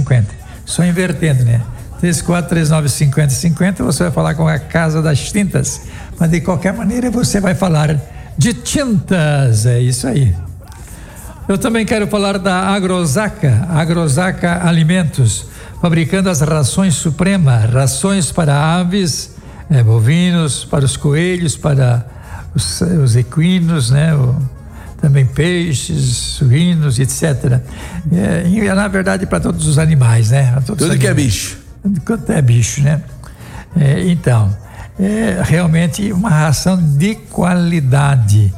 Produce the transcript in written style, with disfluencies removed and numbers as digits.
50. Só invertendo, né? 3439-5050, você vai falar com a Casa das Tintas. Mas de qualquer maneira você vai falar de tintas, é isso aí. Eu também quero falar da Agrosaca Alimentos, fabricando as rações supremas, rações para aves, bovinos, para os coelhos, para os equinos, né? Também peixes, suínos, etc. Na verdade, para todos os animais, né? Tudo que é bicho. Quanto é bicho, né? Então, é realmente uma ração de qualidade.